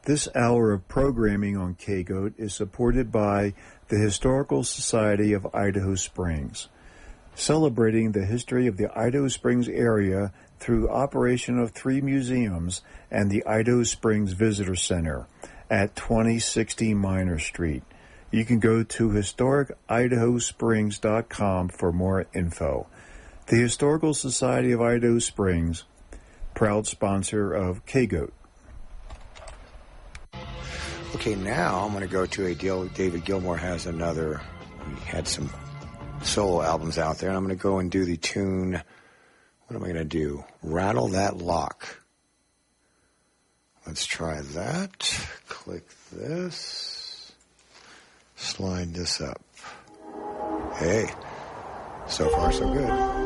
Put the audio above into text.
This hour of programming on KGOAT is supported by the Historical Society of Idaho Springs, celebrating the history of the Idaho Springs area through operation of 3 museums and the Idaho Springs Visitor Center at 2060 Minor Street. You can go to historicidahosprings.com for more info. The Historical Society of Idaho Springs, proud sponsor of KGOAT. Okay, now I'm going to go to a deal. David Gilmour has another. He had some solo albums out there, and I'm going to go and do the tune. What am I going to do? Rattle That Lock. Let's try that. Click this. Slide this up. Hey, so far so good.